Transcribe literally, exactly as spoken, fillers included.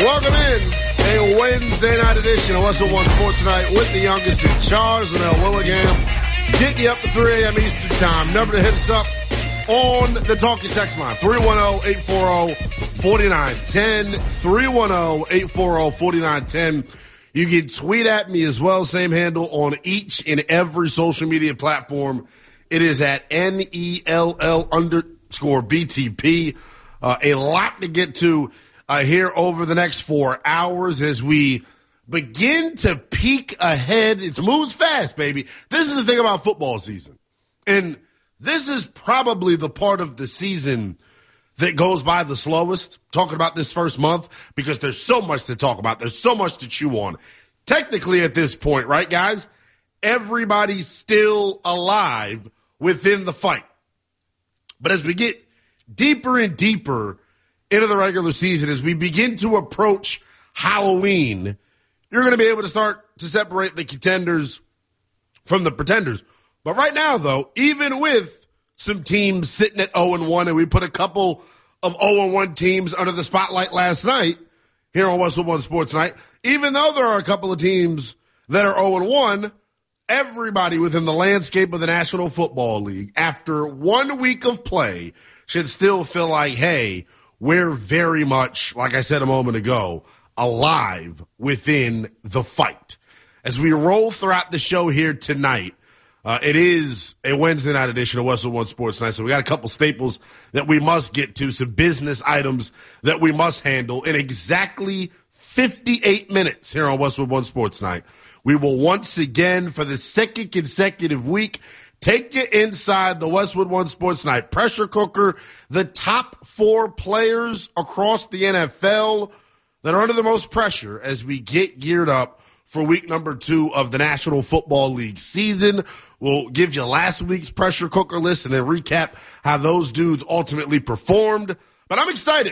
Welcome in a Wednesday night edition of Westwood One Sports Night with the youngest in Charles and El Willingham. Getting you up to three a.m. Eastern Time. Number to hit us up on the talking text line, three one zero, eight four zero, four nine one zero, three one zero, eight four zero, four nine one zero. You can tweet at me as well, same handle on each and every social media platform. It is at N E L L underscore B T P. Uh, a lot to get to uh, here over the next four hours as we begin to peek ahead. It moves fast, baby. This is the thing about football season. And this is probably the part of the season that goes by the slowest, talking about this first month, because there's so much to talk about. There's so much to chew on. Technically at this point, right, guys? Everybody's still alive within the fight. But as we get deeper and deeper into the regular season, as we begin to approach Halloween, you're going to be able to start to separate the contenders from the pretenders. But right now, though, even with some teams sitting at oh and one, and we put a couple of oh and one teams under the spotlight last night here on Westwood One Sports Night, even though there are a couple of teams that are oh and one, everybody within the landscape of the National Football League, after one week of play, should still feel like, hey, we're very much, like I said a moment ago, alive within the fight. As we roll throughout the show here tonight, uh, it is a Wednesday night edition of Westwood One Sports Night, so we got a couple staples that we must get to, some business items that we must handle in exactly fifty-eight minutes here on Westwood One Sports Night. We will once again, for the second consecutive week, take you inside the Westwood One Sports Night pressure cooker, the top four players across the N F L that are under the most pressure as we get geared up for week number two of the National Football League season. We'll give you last week's pressure cooker list and then recap how those dudes ultimately performed. But I'm excited